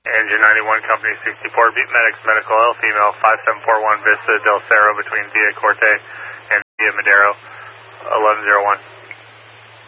Engine 91, Company 64, Beat Medics Medical L, female 5741 Vista del Cerro between Via Corte and Via Madero, 1101.